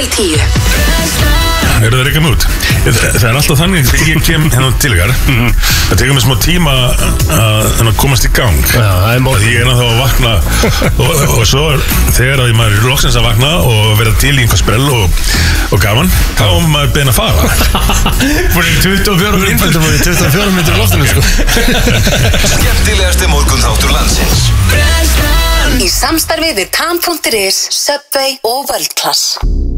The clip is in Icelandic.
9-10. Eru það ekki mút? Það er alltaf þannig þegar ég kem hérna til ykkar það tekur mér smá tíma að komast í gang. Já, það er Því ég er þá að vakna og svo þegar að maður er loksins að vakna og vera til í einhver sprell og gaman, þá er maður beðin að fara. Fyrir 24 myndir í loftinu, sko. Skemmtilegasti morgunþáttur landsins. Í samstarfi við Tam.is, Subway og World Class.